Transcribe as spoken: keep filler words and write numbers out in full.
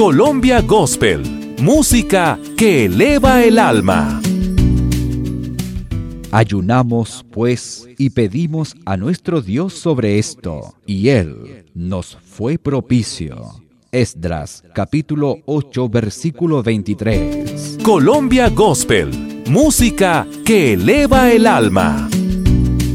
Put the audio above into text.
Colombia Gospel, música que eleva el alma. Ayunamos, pues, y pedimos a nuestro Dios sobre esto, y Él nos fue propicio. Esdras, capítulo ocho, versículo veintitrés. Colombia Gospel, música que eleva el alma.